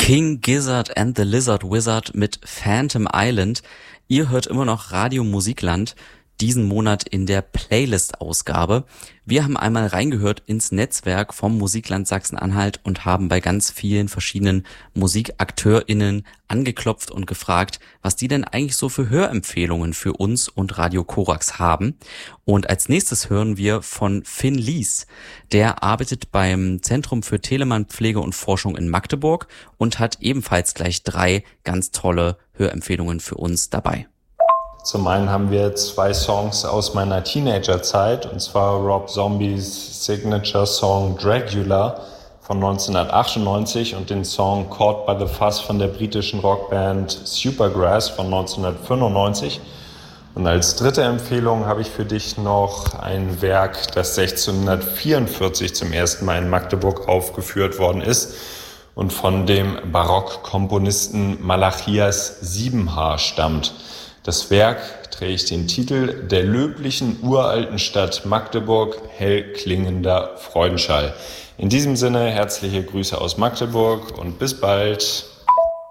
King Gizzard and the Lizard Wizard mit Phantom Island. Ihr hört immer noch Radio Musikland, diesen Monat in der Playlist-Ausgabe. Wir haben einmal reingehört ins Netzwerk vom Musikland Sachsen-Anhalt und haben bei ganz vielen verschiedenen MusikakteurInnen angeklopft und gefragt, was die denn eigentlich so für Hörempfehlungen für uns und Radio Korax haben. Und als nächstes hören wir von Finn Lies. Der arbeitet beim Zentrum für Telemann-Pflege und Forschung in Magdeburg und hat ebenfalls gleich 3 ganz tolle Hörempfehlungen für uns dabei. Zum einen haben wir 2 Songs aus meiner Teenagerzeit, und zwar Rob Zombies Signature-Song Dragula von 1998 und den Song Caught by the Fuzz von der britischen Rockband Supergrass von 1995. Und als dritte Empfehlung habe ich für dich noch ein Werk, das 1644 zum ersten Mal in Magdeburg aufgeführt worden ist und von dem Barockkomponisten Malachias Siebenhaar stammt. Das Werk trägt den Titel Der löblichen uralten Stadt Magdeburg, hell klingender Freudenschall. In diesem Sinne herzliche Grüße aus Magdeburg und bis bald.